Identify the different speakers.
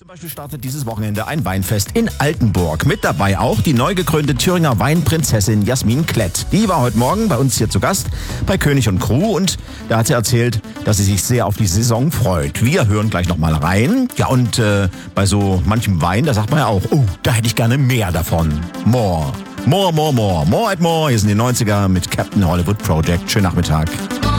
Speaker 1: Zum Beispiel startet dieses Wochenende ein Weinfest in Altenburg. Mit dabei auch die neu gekrönte Thüringer Weinprinzessin Jasmin Klett. Die war heute Morgen bei uns hier zu Gast bei König und Crew und da hat sie erzählt, dass sie sich sehr auf die Saison freut. Wir hören gleich nochmal rein. Ja, und bei so manchem Wein, da sagt man ja auch, oh, da hätte ich gerne mehr davon. More. More. More at more. Hier sind die 90er mit Captain Hollywood Project. Schönen Nachmittag.